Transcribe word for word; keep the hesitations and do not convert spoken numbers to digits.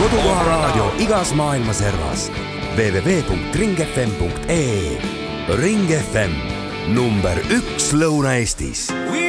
kodukoha raadio igas maailma servas. w w w punkt ring f m punkt e e. Ring F M, number üks Lõuna-Eestis.